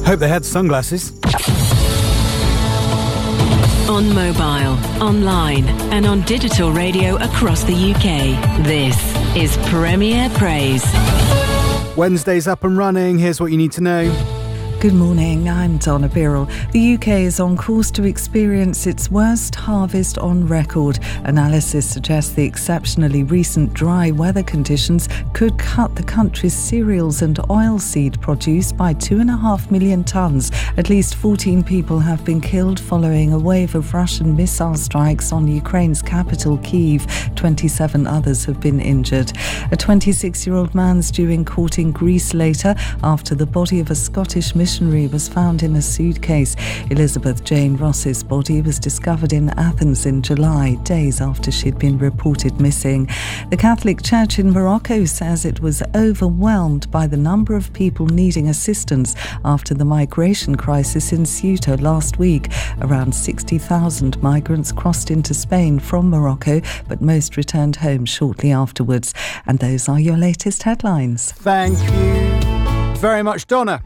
Hope they had sunglasses. On mobile, online and on digital radio across the UK. This is Premier Praise. Wednesday's up and running. Here's what you need to know. Good morning, I'm Donna Birrell. The UK is on course to experience its worst harvest on record. Analysis suggests the exceptionally recent dry weather conditions could cut the country's cereals and oilseed produce by 2.5 million tonnes. At least 14 people have been killed following a wave of Russian missile strikes on Ukraine's capital, Kyiv. 27 others have been injured. A 26-year-old man's due in court in Greece later after the body of a Scottish missionary was found in a suitcase. Elizabeth Jane Ross's body was discovered in Athens in July, days after she'd been reported missing. The Catholic Church in Morocco says it was overwhelmed by the number of people needing assistance after the migration crisis in Ceuta last week. Around 60,000 migrants crossed into Spain from Morocco, but most returned home shortly afterwards. And those are your latest headlines. Thank you very much, Donna.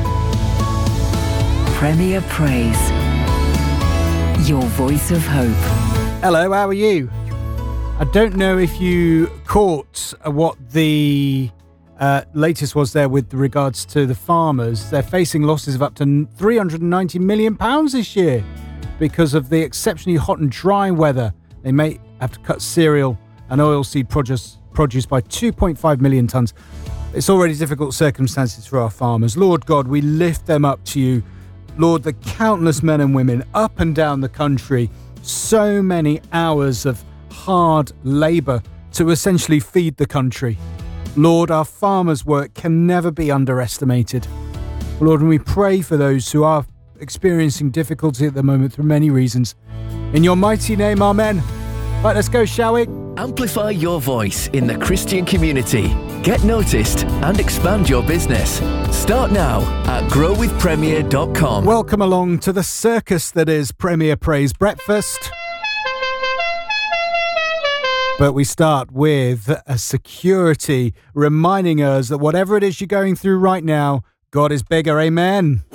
Premier Praise. Your voice of hope. Hello, how are you? I don't know if you caught what the latest was there with regards to the farmers. They're facing losses of up to £390 million this year because of the exceptionally hot and dry weather. They may have to cut cereal and oilseed produce by 2.5 million tonnes. It's already difficult circumstances for our farmers. Lord God, we lift them up to you. Lord, the countless men and women up and down the country, so many hours of hard labour to essentially feed the country. Lord, our farmers' work can never be underestimated. Lord, and we pray for those who are experiencing difficulty at the moment for many reasons. In your mighty name, amen. Right, let's go, shall we? Amplify your voice in the Christian community. Get noticed and expand your business. Start now at growwithpremier.com. Welcome along to the circus that is Premier Praise Breakfast. But we start with a security reminding us that whatever it is you're going through right now, God is bigger. Amen.